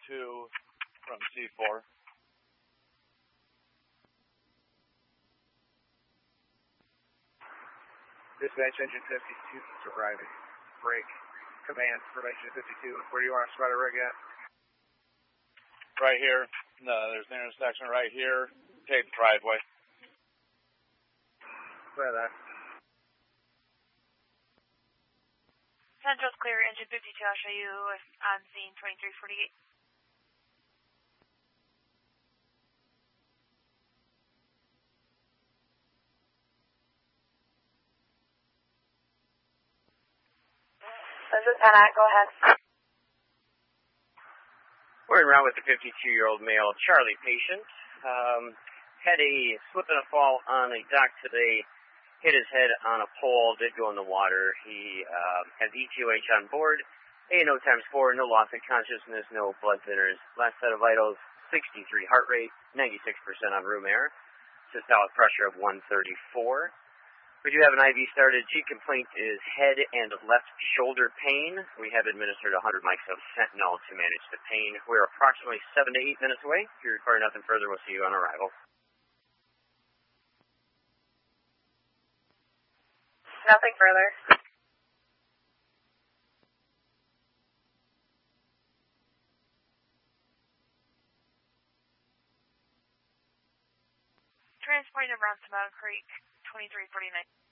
2 from C4. Dispatch engine 52 arriving. Break. Command from engine 52. Where do you want to spot a rig at? Right here. No, there's an intersection right here. Take the driveway. Clear that. Central's clear, engine 52, I'll show you on scene 2348. This is Lieutenant, go ahead. We're around with the 52-year-old male Charlie patient. Had a slip and a fall on a dock today, hit his head on a pole, did go in the water. He has EQH on board, A&O ×4, no loss of consciousness, no blood thinners. Last set of vitals, 63 heart rate, 96% on room air, systolic pressure of 134. We do have an IV started. Chief complaint is head and left shoulder pain. We have administered 100 mics of fentanyl to manage the pain. We're approximately 7 to 8 minutes away. If you require nothing further, we'll see you on arrival. Nothing further. Transporting to Brownstone Mountain Creek, 2349.